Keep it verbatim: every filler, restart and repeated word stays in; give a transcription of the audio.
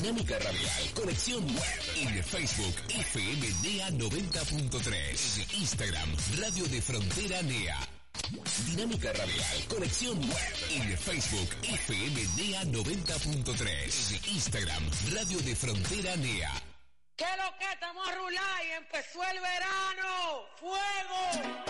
Dinámica Radial, conexión web. En Facebook, F M N E A noventa punto tres. En Instagram, Radio de Frontera N E A. Dinámica Radial, conexión web. En Facebook, F M N E A noventa punto tres. En Instagram, Radio de Frontera N E A. ¿Qué lo que estamos a rular y empezó el verano? ¡Fuego!